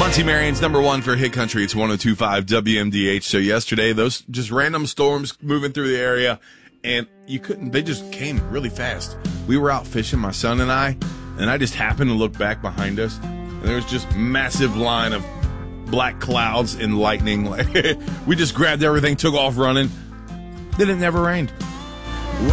Monty Marion's number one for Hit Country. It's 102.5 WMDH. So yesterday, those just random storms moving through the area, and they just came really fast. We were out fishing, my son and I just happened to look back behind us, and there was just massive line of black clouds and lightning. We just grabbed everything, took off running. Then it never rained.